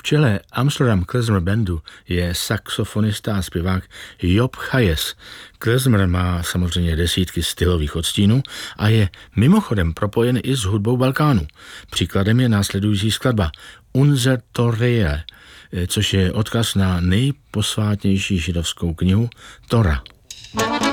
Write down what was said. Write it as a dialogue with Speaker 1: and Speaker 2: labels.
Speaker 1: čele Amsterdam Klezmer Bandu je saxofonista a zpěvák Job Chayes. Klezmer má samozřejmě desítky stylových odstínů a je mimochodem propojen i s hudbou Balkánu. Příkladem je následující skladba Unser Torah, což je odkaz na nejposvátnější židovskou knihu Tora.